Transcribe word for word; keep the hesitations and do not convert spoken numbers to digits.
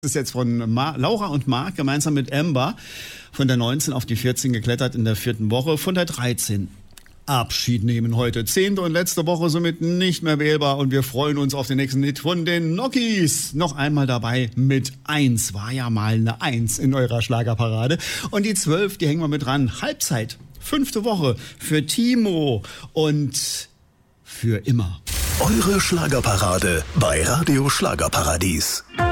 Das ist jetzt von Ma- Laura und Marc gemeinsam mit Amber von der neunzehn auf die vierzehn geklettert in der vierten Woche, von der dreizehn Abschied nehmen heute. Zehnte und letzte Woche somit nicht mehr wählbar und wir freuen uns auf den nächsten Hit von den Nokis. Noch einmal dabei mit eins, war ja mal eine eins in eurer Schlagerparade. Und die zwölf, die hängen wir mit dran. Halbzeit, fünfte Woche für Timo und für immer. Eure Schlagerparade bei Radio Schlagerparadies.